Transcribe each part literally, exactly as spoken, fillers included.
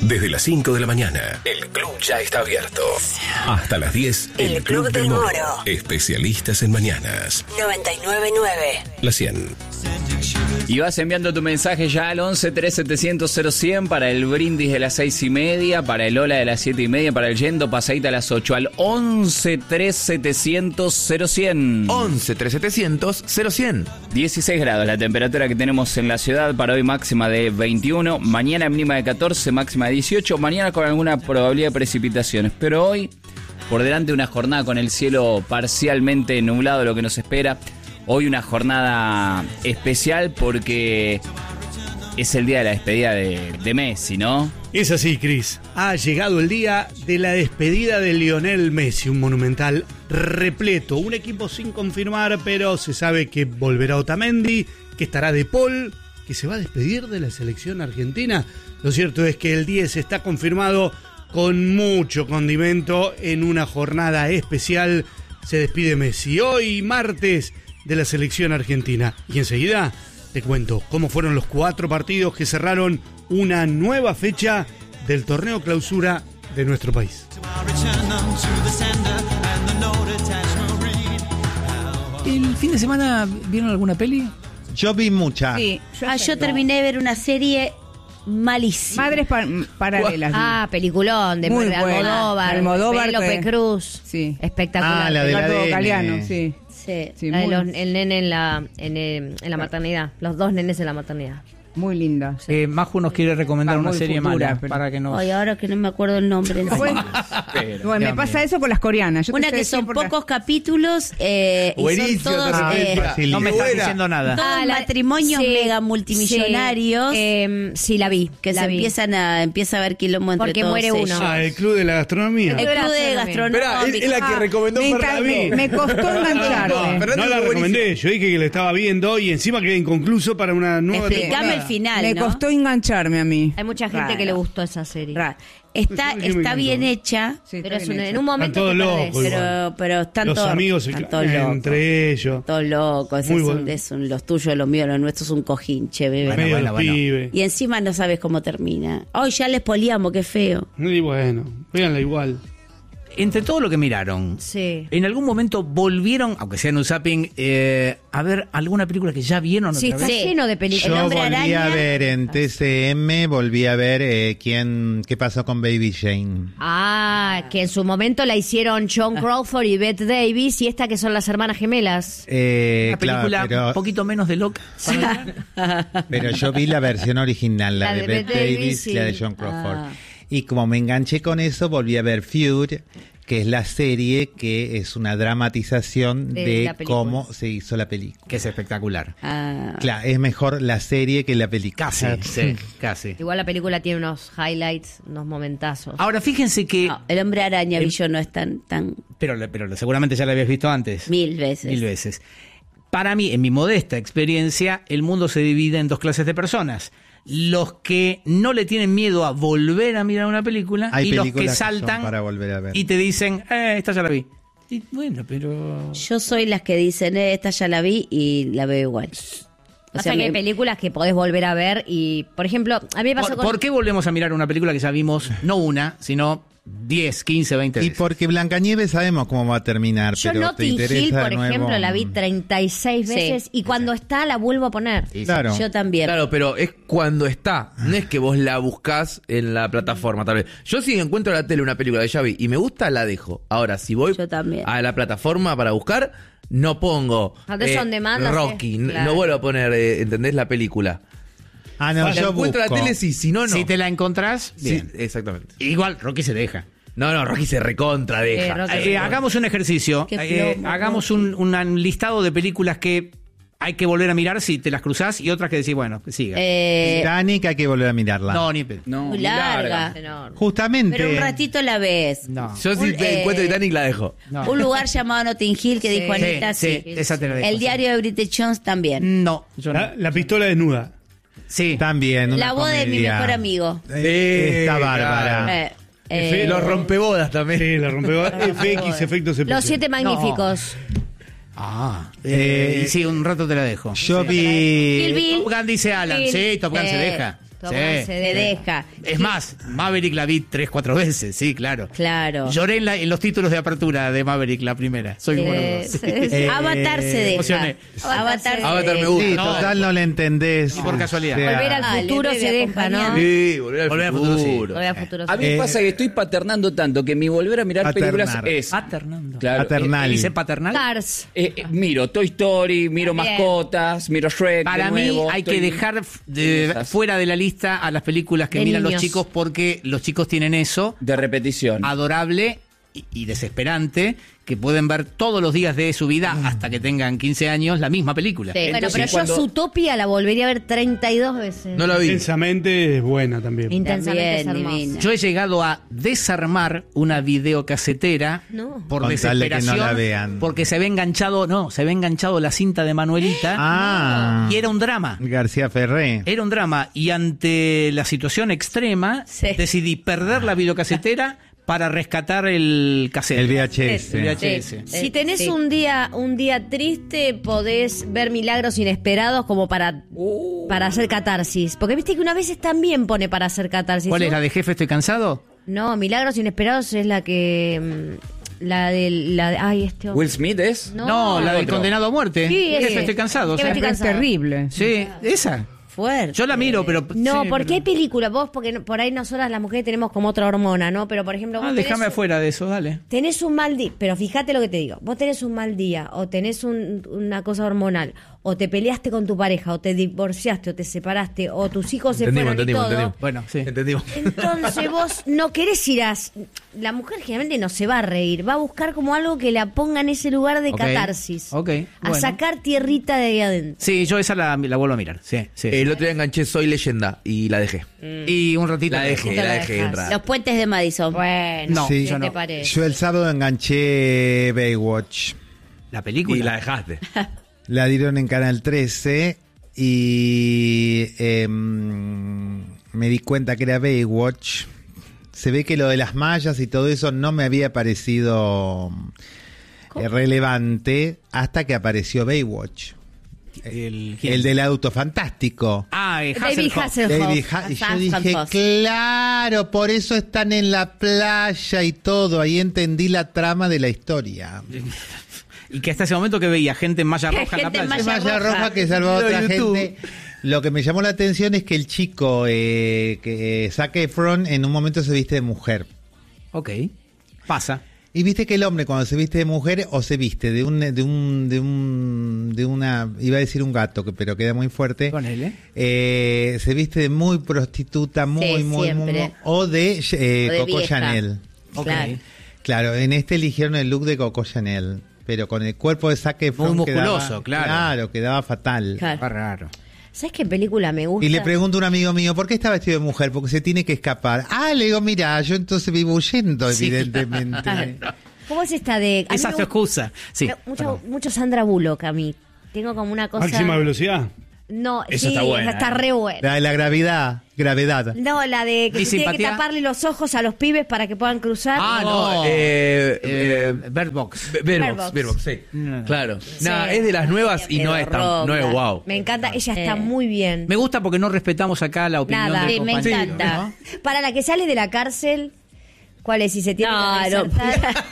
Desde las cinco de la mañana, el club ya está abierto. Hasta las diez, el, el Club, Club del Moro. Moro. Especialistas en mañanas. noventa y nueve punto nueve. La cien. Y vas enviando tu mensaje ya al once tres setecientos cero cien para el brindis de las seis y media, para el hola de las siete y media, para el yendo pasadita a las ocho, al once tres setecientos cero cien. once tres setecientos cero cien. dieciséis grados la temperatura que tenemos en la ciudad, para hoy máxima de veintiuno, mañana mínima de catorce, máxima de dieciocho, mañana con alguna probabilidad de precipitaciones, pero hoy por delante una jornada con el cielo parcialmente nublado, lo que nos espera. Hoy una jornada especial porque es el día de la despedida de, de Messi, ¿no? Es así, Cris. Ha llegado el día de la despedida de Lionel Messi, un monumental repleto. Un equipo sin confirmar, pero se sabe que volverá Otamendi, que estará De Paul, que se va a despedir de la selección argentina. Lo cierto es que el diez está confirmado con mucho condimento en una jornada especial. Se despide Messi hoy, martes, de la selección argentina. Y enseguida te cuento cómo fueron los cuatro partidos que cerraron una nueva fecha del torneo clausura de nuestro país. ¿El fin de semana vieron alguna peli? Yo vi mucha. Sí, yo, ah, yo terminé de ver una serie malísima. Madres pa- paralelas. Ah, peliculón de Muy Almodóvar, Almodóvar, Penélope que... Cruz. Sí. Espectacular. Ah, la de la Ricardo A D N. Galeano, sí. Sí, Sí, la de muy- los- el nene en la, en, el- en la maternidad. Los dos nenes en la maternidad. Muy linda. Sí. Eh, Maju nos quiere recomendar Ah, una muy serie futura, mala pero- para que nos... Ay, ahora que no me acuerdo el nombre. en Bueno, Pero, bueno, me Dios pasa mío. eso con las coreanas. Yo te Una sé que decir son por la- pocos capítulos eh, y son Buenísimo, todos, también. eh, Fácil. No me estás Buena. diciendo nada. todos Ah, la- matrimonios sí, mega multimillonarios sí, eh, sí, la vi. que la se vi. empiezan a empieza a ver quilombo entre Porque todos muere ellos. uno. Ah, el Club de la Gastronomía. El Club de Gastronomía. Esperá, es, es la que Ah, recomendó me, Fernando. encan- me costó engancharme. Fernando No la es buenísimo. recomendé, yo dije que la estaba viendo y encima quedé inconcluso para una nueva Explícame temporada. el final, Me ¿no? costó engancharme a mí. Hay mucha gente Raro. que le gustó esa serie. Ra- Está, Pues sí, me está encantó. bien hecha, Sí, Pero está es bien un- hecha. en un momento todos te perdés. locos, igual. pero, pero están Los todos, amigos se están cla- todos locos. entre ellos. Todos locos. Muy es, un, bueno. es un- los tuyos, los míos, los nuestros, un cojinche, bebé. Bueno, medio bueno, los bueno. pibes. Y encima no sabes cómo termina. Hoy ya les poliamos, qué feo. Y bueno, véanla igual. Entre todo lo que miraron, Sí. ¿en algún momento volvieron, aunque sea en un zapping, eh, a ver alguna película que ya vieron Sí, otra está vez? Sí. lleno de El películas. Yo Hombre volví Araña. a ver en T C M, volví a ver eh, quién, qué pasó con Baby Jane. Ah, que en su momento la hicieron John Crawford y Bette Davis, y esta que son las hermanas gemelas. Eh, Una película claro, pero, un poquito menos de loca. pero yo vi la versión original, la, La de, de Bette Bette Davis, Davis, y la de sí. John Crawford. Ah. Y como me enganché con eso, volví a ver Feud, que es la serie que es una dramatización De de, la película. cómo se hizo la película. Que es espectacular. Ah, Claro, es mejor la serie que la película. Casi, sí, casi. Igual la película tiene unos highlights, unos momentazos. Ahora, fíjense que... no, el Hombre Araña, El- vi yo, no es tan, tan Pero, pero seguramente ya la habías visto antes. mil veces. Mil veces. Para mí, en mi modesta experiencia, el mundo se divide en dos clases de personas. Los que no le tienen miedo a volver a mirar una película Hay y los películas que que son saltan para volver a ver. y te dicen, eh, esta ya la vi. Y bueno, pero... Yo soy las que dicen, eh, esta ya la vi y la veo igual. O sea, que hay me- películas que podés volver a ver y, por ejemplo, a mí me pasó ¿Por, con... por qué volvemos a mirar una película que ya vimos, no una, sino diez, quince, veinte Y veces? porque Blancanieves sabemos cómo va a terminar, Yo pero te Notting interesa Hill, de por nuevo. ejemplo, la vi treinta y seis Sí. veces y cuando está la vuelvo a poner. Sí, sí. Claro. Yo también. Claro, pero es cuando está. No es que vos la buscás en la plataforma, tal vez. Yo si encuentro en la tele una película que ya vi y me gusta, la dejo. Ahora, si voy Yo también. a la plataforma para buscar, no pongo Antes on demand, Rocky. sí, n- claro. No vuelvo a poner, eh, ¿entendés? La película. Ah, no, la yo encuentro en busco. la tele, sí. Si no, no. Si te la encontrás, Sí, bien. exactamente. Igual, Rocky se deja. No, no, Rocky se recontra deja. Eh, Rocky- Eh, hagamos un ejercicio. Qué Eh, plomo, hagamos un, un listado de películas que hay que volver a mirar si te las cruzás y otras que decís, bueno, que siga. Eh, Titanic hay que volver a mirarla. no, ni pe- no. muy larga. Enorme. Justamente. Pero un ratito la ves. No. Yo si Un, te eh, encuentro Titanic, la dejo. No. Un lugar llamado Notting Hill que Sí. dijo Anita, Sí, sí. sí, esa te la dejo, El sí. diario de Bridget Jones también. No, yo no. La, la pistola desnuda. Sí. También. una La boda de mi comedia. mejor amigo. Eh, Está Sí, bárbara. Eh, eh, Los rompebodas también. Sí, la rompe F X, efectos especiales. Los siete magníficos. Ah, Eh, eh, y sí, un rato te la dejo. Yo vi. Kill Bill. Top Gun dice Alan. Bill. Sí, Top Gun se Eh, deja. Top Sí. Gun se deja. Es más, Maverick la vi tres, cuatro veces, sí, claro. Claro. Lloré en, la- en los títulos de apertura de Maverick, la primera. Soy muy Eh, sí. Eh, Avatar se deja. emocioné. Avatar, se Avatar me deja. gusta. Sí, No, total no le entendés. ni por casualidad. O sea, Volver al Dale, futuro bebe, se deja, ¿no? acompañante. Sí, volver al Volver al futuro. futuro, sí. Volver al futuro. A mí me Eh, pasa que estoy paternando tanto que mi volver a mirar Paternar. películas es... Paternando. Claro, Paternal. ¿Dice paternal? Cars. eh, eh, miro Toy Story, miro También. Mascotas, miro Shrek. Para de mí nuevo, hay estoy- que dejar f- de- Esas. fuera de la lista a las películas que De miran los niños. chicos porque los chicos tienen eso De repetición. adorable y, y desesperante que pueden ver todos los días de su vida hasta que tengan quince años la misma película. Sí, bueno, Entonces, pero yo cuando- Zootopia la volvería a ver treinta y dos veces. No la vi. Intensamente es buena también. Intensamente es También, hermosa. divina. Yo he llegado a desarmar una videocasetera No. por Con tal de que desesperación no la vean. porque se había enganchado, no, se había enganchado la cinta de Manuelita Ah, y era un drama. García Ferré. Era un drama y ante la situación extrema Sí. decidí perder la videocasetera para rescatar el cassette. El V H S. El V H S. Sí. Eh, Si tenés sí. un día un día triste, podés ver milagros inesperados como para, para hacer catarsis. Porque viste que una vez también pone para hacer catarsis. ¿Cuál ¿no? es la de Jefe Estoy Cansado? No, milagros inesperados es la que... mm, La del... La de, ay, este... Will Smith es... No, la del Otro. condenado a muerte. Sí, Jefe ese. Estoy Cansado. Jefe sí. Estoy Es cansado. terrible. Sí, esa. Fuerte. Yo la miro, pero... No, sí, porque pero- hay películas, vos, porque no- por ahí nosotras las mujeres tenemos como otra hormona, ¿no? Pero por ejemplo, vos Ah, tenés déjame un- afuera de eso, dale. tenés un mal día, pero fíjate lo que te digo, vos tenés un mal día, o tenés un- una cosa hormonal, o te peleaste con tu pareja, o te divorciaste, o te separaste, o tus hijos se Entendimos, fueron y entendimos, todo. entendimos. Bueno, sí. Entendimos. Entonces vos no querés ir a... La mujer generalmente no se va a reír, va a buscar como algo que la ponga en ese lugar de Ok, catarsis. ok, A bueno. sacar tierrita de ahí adentro. Sí, yo esa la, la vuelvo a mirar. Sí, sí. El otro día enganché Soy Leyenda y la dejé. Y un ratito... La dejé, te la la dejé dejas. un rato. Los puentes de Madison. Bueno, No, ¿qué yo te no. parece? Yo el sábado enganché Baywatch. La película. Y la dejaste. La dieron en Canal trece y em, me di cuenta que era Baywatch. Se ve que lo de las mallas y todo eso no me había parecido eh, relevante hasta que apareció Baywatch. El, El del auto fantástico. Ah, eh, David Hasselhoff. Hasselhoff. David Ha- y yo Hasselhoff. dije, claro, por eso están en la playa y todo. Ahí entendí la trama de la historia. Y que hasta ese momento que veía gente en malla roja en la Gente en playa. Es Malla Malla roja. roja que salvó a Video otra de YouTube. gente. Lo que me llamó la atención es que el chico, eh, que eh, Zac Efron, en un momento se viste de mujer. Ok. Pasa. Y viste que el hombre cuando se viste de mujer o se viste de un de un de un de una iba a decir un gato que pero queda muy fuerte. Ponele. Eh, se viste de muy prostituta, muy Sí, muy, muy, siempre. muy- o de, eh, O de Coco vieja. Chanel. Ok. Claro. Claro, en este eligieron el look de Coco Chanel, pero con el cuerpo de Zac Efron Muy quedaba- musculoso, claro. Claro, quedaba fatal. Claro. Está raro. ¿Sabes qué película me gusta? Y le pregunto a un amigo mío, ¿por qué está vestido de mujer? Porque se tiene que escapar. Ah, le digo, mira, yo entonces vivo huyendo, Sí, evidentemente. ¿Cómo es esta de...? a mí Esa me es tu gusta- excusa. Sí. me- mucho, perdón. mucho Sandra Bullock a mí. Tengo como una cosa... Máxima velocidad. No, Esa sí, está buena, esa está eh. re buena. La de la gravedad, gravedad. No, la de que ¿Mi se tiene que simpatía? taparle los ojos a los pibes para que puedan cruzar. Ah, no. Eh, Eh, eh, Bird Box. Bird Bird Box, Box. Bird Box, sí. No. Claro. Sí. Nah, es de las nuevas y Pero no es tan, roca. no es wow. Me encanta, ella está Eh. muy bien. Me gusta porque no respetamos acá la opinión Nada. del Sí, me compañero, encanta. ¿no? Para la que sale de la cárcel, ¿cuál es? Si se tiene No, que no. reinsertar.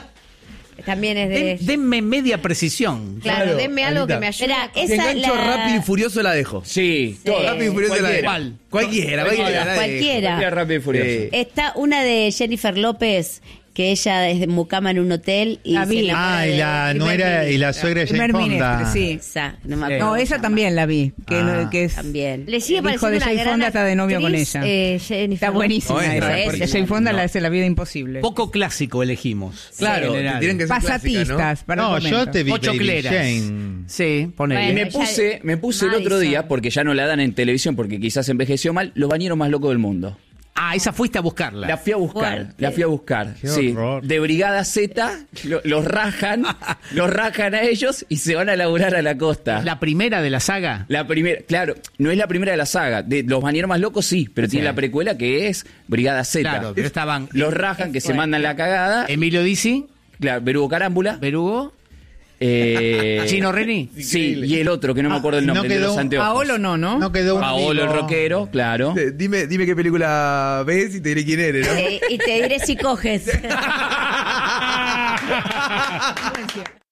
También es de... Den- denme media precisión. claro, Claro, denme algo Anita. que me ayude. Espera, Si esa engancho la... Rápido y Furioso la dejo. Sí, todas. Rápido y Furioso la dejo. Cualquiera. Cualquiera, cualquiera. la dejo. Cualquiera. Cualquiera Rápido y Furioso. Sí. Está una de Jennifer López, que ella es de mucama en un hotel y La se vi. enamora Ah, y de- la primer nuera y ministro. la suegra de Jane Primer Fonda. ministro, sí. Esa, no me Sí. acuerdo No, cómo esa se llama. también la vi, que, Ah. que es También. Le sigue el hijo pareciendo de una Jane gran Fonda está de novio con actriz, ella. eh, Jennifer Está López. buenísima No, es esa. buenísima. De Jane Fonda No. la hace La vida imposible. Poco clásico elegimos. Claro, En general. tienen que ser clásicas, Pasatistas, para No, el yo momento. te vi Ocho Baby cleras. Jane. Sí, ponele. Y Bueno, me ella- puse, me puse el otro Madison. día, porque ya no la dan en televisión, porque quizás envejeció mal, Los Bañeros Más Locos del Mundo. Ah, esa fuiste a buscarla. La fui a buscar, Fuerte. la fui a buscar. Qué Sí, horror. de Brigada Z, lo- los rajan, los rajan a ellos y se van a laburar a la costa. La primera de la saga. La primera, claro, no es la primera de la saga. De Los Bañeros Más Locos sí, pero tiene la precuela que es Brigada Z. Claro, pero estaban Los rajan que se fuerte. mandan la cagada. Emilio Dizzi, Claro, Berugo Carámbula. Berugo. Eh, ¿Chino Reni? Sí, y el otro, que no me acuerdo el no nombre, el de quedó- los anteojos. Paolo no, ¿no? No quedó un Paolo el amigo. rockero, claro. Eh, Dime, dime qué película ves y te diré quién eres, ¿no? Eh, y te diré si coges.